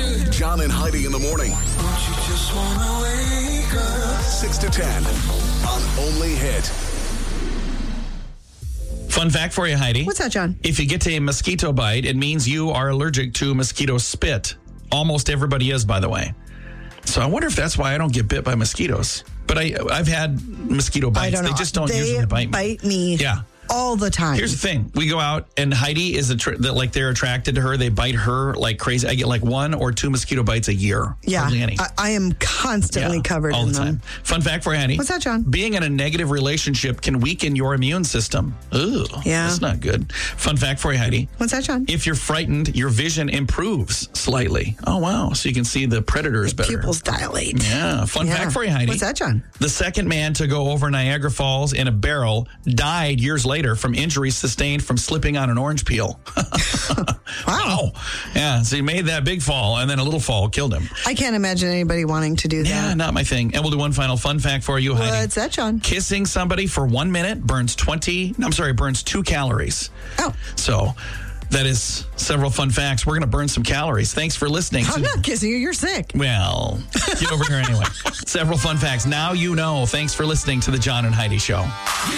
John and Heidi in the morning. 6 to 10 on Only Hit. Fun fact for you, Heidi. What's that, John? If you get a mosquito bite, it means you are allergic to mosquito spit. Almost everybody is, by the way. So I wonder if that's why I don't get bit by mosquitoes. But I've had mosquito bites. I don't know. They just don't usually bite me. Yeah. All the time. Here's the thing. We go out and Heidi is like they're attracted to her. They bite her like crazy. I get like 1 or 2 mosquito bites a year. Yeah. Hardly any. I am constantly covered all in the time. them. Fun fact for you, Heidi. What's that, John? Being in a negative relationship can weaken your immune system. Ooh. Yeah. That's not good. Fun fact for you, Heidi. What's that, John? If you're frightened, your vision improves slightly. Oh, wow. So you can see the predators better. Pupils dilate. Yeah. Fun fact for you, Heidi. What's that, John? The second man to go over Niagara Falls in a barrel died years later from injuries sustained from slipping on an orange peel. Wow. Yeah. So he made that big fall, and then a little fall killed him. I can't imagine anybody wanting to do that. Yeah, not my thing. And we'll do one final fun fact for you, Heidi. What's that, John? Kissing somebody for 1 minute burns 2 calories. Oh. So that is several fun facts. We're going to burn some calories. Thanks for listening. I'm not kissing you. You're sick. Well, get over here anyway. Several fun facts. Now you know. Thanks for listening to the John and Heidi Show.